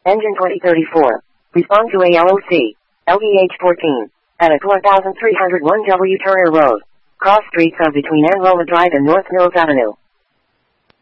Engine 2034. Respond to ALOC. LVH 14. At 1301 W. Turner Road. Cross streets of between Anne Roma Drive and North Mills Avenue.